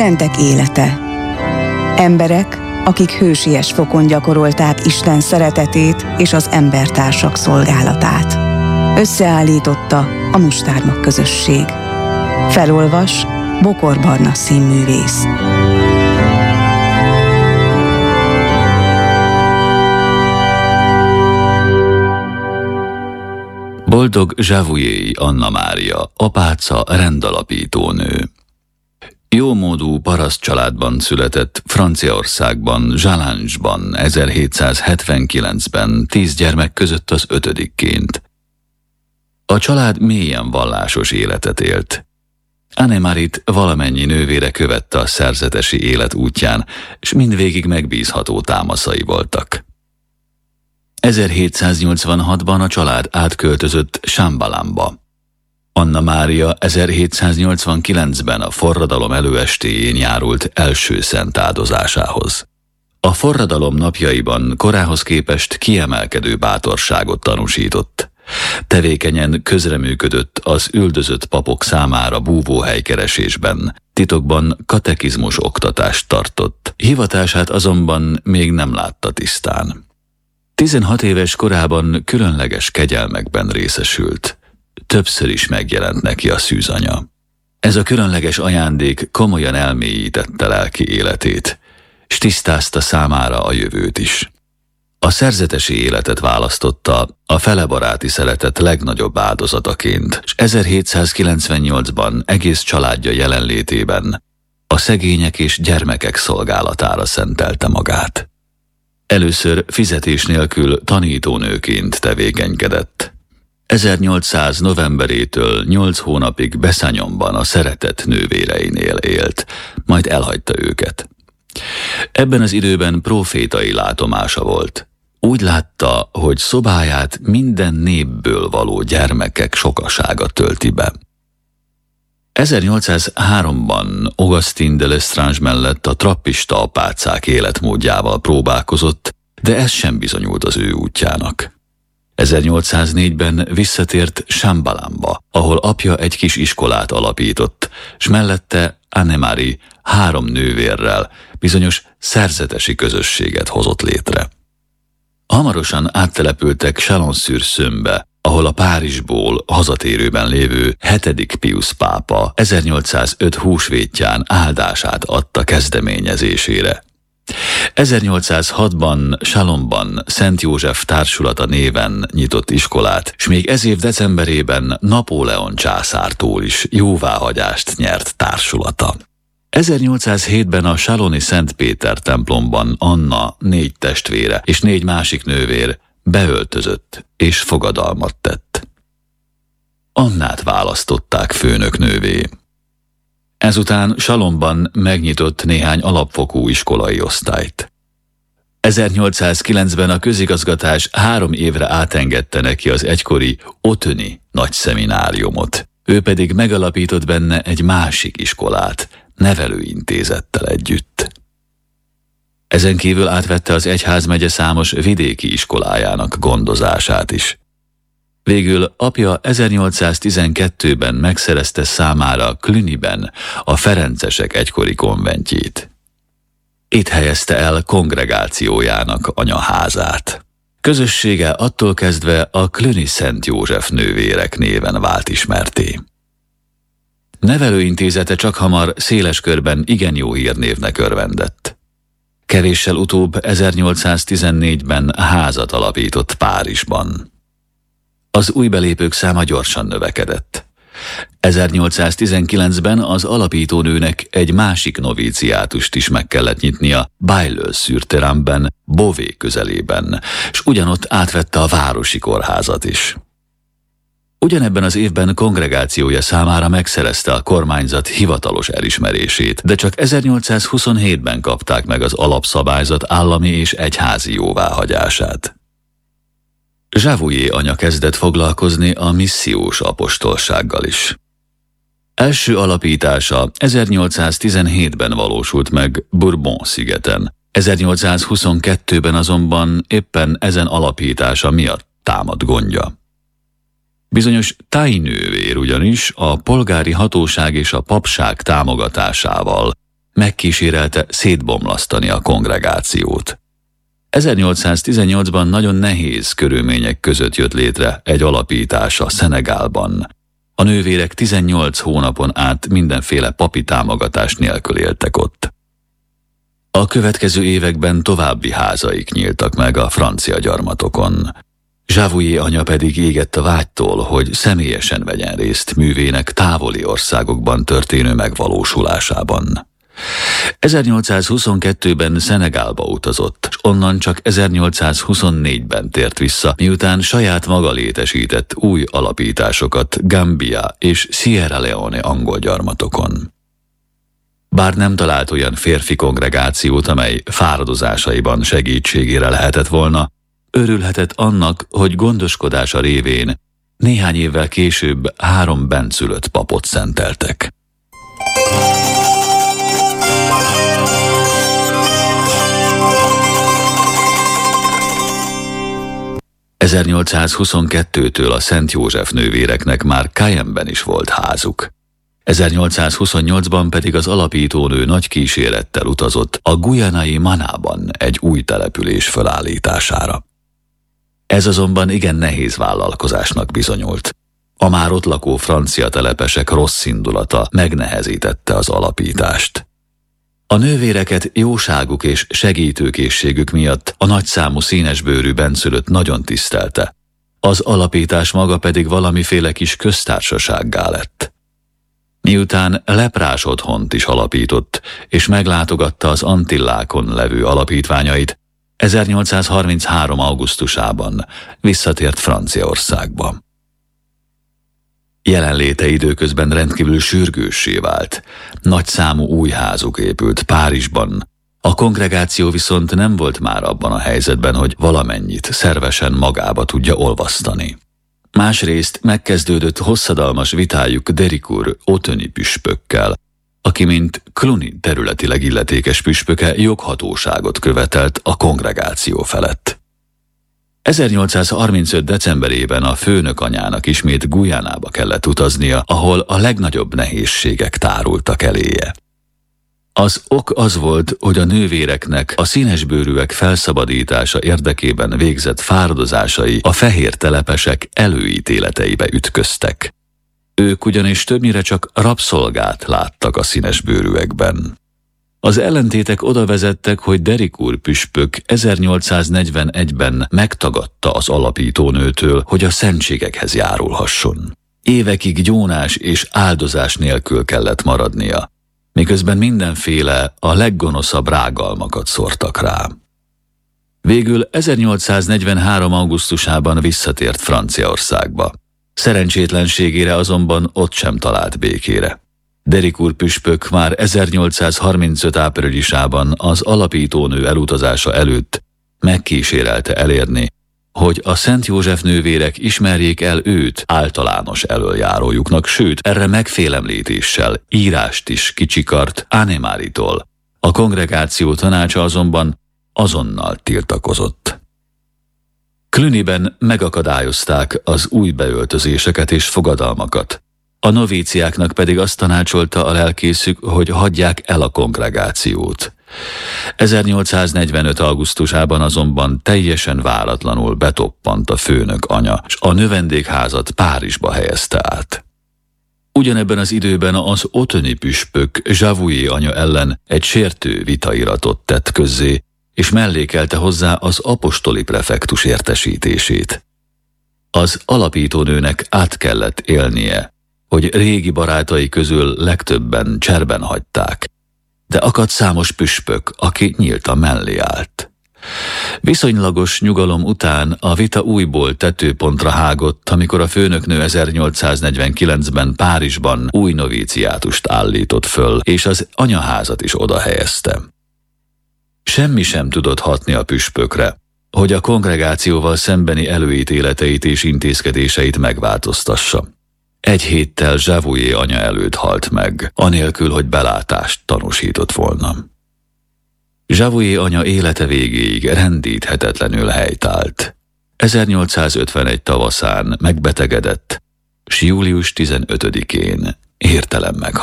Szentek élete. Emberek, akik hősies fokon gyakorolták Isten szeretetét és az embertársak szolgálatát. Összeállította a Mustármag közösség. Felolvas Bokor Barna színművész. Boldog Zsavujéi Anna Mária, apáca, rendalapítónő. Jómódú paraszt családban született Franciaországban, Zsalancsban 1779-ben 10 gyermek között az 5-ként. A család mélyen vallásos életet élt. Annemarit valamennyi nővére követte a szerzetesi élet útján, s mindvégig megbízható támaszai voltak. 1786-ban a család átköltözött Chambalamba. Anna Mária 1789-ben a forradalom előestéjén járult első szent áldozásához. A forradalom napjaiban korához képest kiemelkedő bátorságot tanúsított. Tevékenyen közreműködött az üldözött papok számára búvóhelykeresésben, titokban katekizmus oktatást tartott. Hivatását azonban még nem látta tisztán. 16 éves korában különleges kegyelmekben részesült. Többször is megjelent neki a szűzanya. Ez a különleges ajándék komolyan elmélyítette lelki életét, s tisztázta számára a jövőt is. A szerzetesi életet választotta a felebaráti szeretet legnagyobb áldozataként, s 1798-ban egész családja jelenlétében a szegények és gyermekek szolgálatára szentelte magát. Először fizetés nélkül tanítónőként tevékenykedett. 1800 novemberétől 8 hónapig Beszányomban a szeretett nővéreinél élt, majd elhagyta őket. Ebben az időben prófétai látomása volt. Úgy látta, hogy szobáját minden népből való gyermekek sokasága tölti be. 1803-ban Augustin de Lestrange mellett a trappista apácák életmódjával próbálkozott, de ez sem bizonyult az ő útjának. 1804-ben visszatért Chambalamba, ahol apja egy kis iskolát alapított, s mellette Anne-Marie 3 nővérrel bizonyos szerzetesi közösséget hozott létre. Hamarosan áttelepültek Chalon-sur-Saône-be, ahol a Párizsból hazatérőben lévő 7. Pius pápa 1805 húsvétján áldását adta kezdeményezésére. 1806-ban Chalonban Szent József társulata néven nyitott iskolát, s még ez év decemberében Napóleon császártól is jóváhagyást nyert társulata. 1807-ben a chaloni Szent Péter templomban Anna 4 testvére és 4 másik nővér beöltözött és fogadalmat tett. Annát választották főnöknővé. Ezután Chalonban megnyitott néhány alapfokú iskolai osztályt. 1809-ben a közigazgatás 3 évre átengedte neki az egykori Auteuny nagy szemináriumot. Ő pedig megalapított benne egy másik iskolát, nevelőintézettel együtt. Ezen kívül átvette az egyházmegye számos vidéki iskolájának gondozását is. Végül apja 1812-ben megszerezte számára Clunyben a ferencesek egykori konventjét. Itt helyezte el kongregációjának anyaházát. Közössége attól kezdve a Cluny Szent József nővérek néven vált ismertté. Nevelőintézete csakhamar széles körben igen jó hírnévnek örvendett. Kevéssel utóbb 1814-ben házat alapított Párizsban. Az új belépők száma gyorsan növekedett. 1819-ben az alapítónőnek egy másik novíciátust is meg kellett nyitnia Bailleul-sur-Terrainben, Beauvais közelében, s ugyanott átvette a városi kórházat is. Ugyanebben az évben kongregációja számára megszerezte a kormányzat hivatalos elismerését, de csak 1827-ben kapták meg az alapszabályzat állami és egyházi jóváhagyását. Zsavujé anya kezdett foglalkozni a missziós apostolsággal is. Első alapítása 1817-ben valósult meg Bourbon-szigeten, 1822-ben azonban éppen ezen alapítása miatt támad gondja. Bizonyos tájnővér ugyanis a polgári hatóság és a papság támogatásával megkísérelte szétbomlasztani a kongregációt. 1818-ban nagyon nehéz körülmények között jött létre egy alapítása Szenegálban. A nővérek 18 hónapon át mindenféle papi támogatás nélkül éltek ott. A következő években további házaik nyíltak meg a francia gyarmatokon. Javoué anya pedig égett a vágytól, hogy személyesen vegyen részt művének távoli országokban történő megvalósulásában. 1822-ben Szenegálba utazott, és onnan csak 1824-ben tért vissza, miután saját maga létesített új alapításokat Gambia és Sierra Leone angol gyarmatokon. Bár nem talált olyan férfi kongregációt, amely fáradozásaiban segítségére lehetett volna, örülhetett annak, hogy gondoskodása révén néhány évvel később 3 bennszülött papot szenteltek. ...1822-től a Szent József nővéreknek már Cayenneben is volt házuk. 1828-ban pedig az alapítónő nagy kísérettel utazott a guyanai Manában egy új település felállítására. Ez azonban igen nehéz vállalkozásnak bizonyult. A már ott lakó francia telepesek rossz indulata megnehezítette az alapítást. A nővéreket jóságuk és segítőkészségük miatt a nagyszámú színesbőrű bennszülött nagyon tisztelte, az alapítás maga pedig valamiféle kis köztársasággá lett. Miután leprás otthont is alapított, és meglátogatta az Antillákon levő alapítványait, 1833. augusztusában visszatért Franciaországba. Jelenléte időközben rendkívül sürgőssé vált. Nagyszámú új házuk épült Párizsban. A kongregáció viszont nem volt már abban a helyzetben, hogy valamennyit szervesen magába tudja olvasztani. Másrészt megkezdődött hosszadalmas vitájuk Déricourt Autonyi püspökkel, aki mint Cluny területileg illetékes püspöke joghatóságot követelt a kongregáció felett. 1835. decemberében a főnök anyának ismét Guyanába kellett utaznia, ahol a legnagyobb nehézségek tárultak eléje. Az ok az volt, hogy a nővéreknek a színesbőrűek felszabadítása érdekében végzett fáradozásai a fehér telepesek előítéleteibe ütköztek. Ők ugyanis többnyire csak rabszolgát láttak a színesbőrűekben. Az ellentétek oda vezettek, hogy Déricourt püspök 1841-ben megtagadta az alapítónőtől, hogy a szentségekhez járulhasson. Évekig gyónás és áldozás nélkül kellett maradnia, miközben mindenféle a leggonoszabb rágalmakat szórtak rá. Végül 1843. augusztusában visszatért Franciaországba. Szerencsétlenségére azonban ott sem talált békére. Déricourt püspök már 1835. áprilisában az alapítónő elutazása előtt megkísérelte elérni, hogy a Szent József nővérek ismerjék el őt általános elöljárójuknak, sőt, erre megfélemlítéssel írást is kicsikart Anne-Marie-tól. A kongregáció tanácsa azonban azonnal tiltakozott. Clunyben megakadályozták az új beöltözéseket és fogadalmakat. A novíciáknak pedig azt tanácsolta a lelkészük, hogy hagyják el a kongregációt. 1845. augusztusában azonban teljesen váratlanul betoppant a főnök anya, és a növendékházat Párizsba helyezte át. Ugyanebben az időben az Autonyi püspök Javoué anya ellen egy sértő vitairatot tett közzé, és mellékelte hozzá az apostoli prefektus értesítését. Az alapítónőnek át kellett élnie, hogy régi barátai közül legtöbben cserben hagyták, de akadt számos püspök, aki nyíltan mellé állt. Viszonylagos nyugalom után a vita újból tetőpontra hágott, amikor a főnöknő 1849-ben Párizsban új novíciátust állított föl, és az anyaházat is oda helyezte. Semmi sem tudott hatni a püspökre, hogy a kongregációval szembeni előítéleteit és intézkedéseit megváltoztassa. Egy héttel Javoué anya előtt halt meg, anélkül, hogy belátást tanúsított volna. Javoué anya élete végéig rendíthetetlenül helytált. 1851 tavaszán megbetegedett, s július 15-én hirtelen meghalt.